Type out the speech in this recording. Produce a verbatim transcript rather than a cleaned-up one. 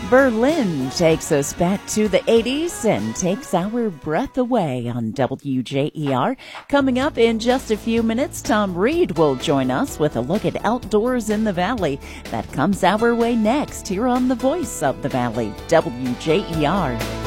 Berlin takes us back to the eighties and takes our breath away on W J E R. Coming up in just a few minutes, Tom Reed will join us with a look at outdoors in the Valley. That comes our way next here on the Voice of the Valley, W J E R.